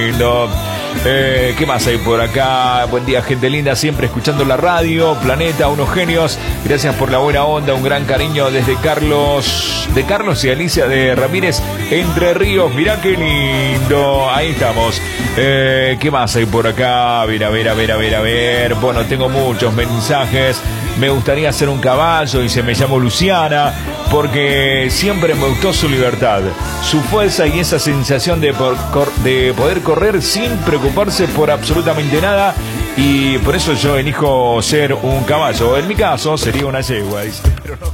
lindo. ¿Qué más hay por acá? Buen día, gente linda, siempre escuchando la radio. Planeta, unos genios. Gracias por la buena onda, un gran cariño desde Carlos y Alicia de Ramírez, Entre Ríos. Mirá qué lindo. Ahí estamos. ¿Qué más hay por acá? A ver. Bueno, tengo muchos mensajes. Me gustaría ser un caballo, y se me llamo Luciana, porque siempre me gustó su libertad, su fuerza y esa sensación de poder correr sin preocuparse por absolutamente nada, y por eso yo elijo ser un caballo. En mi caso sería una yegua, dice, pero no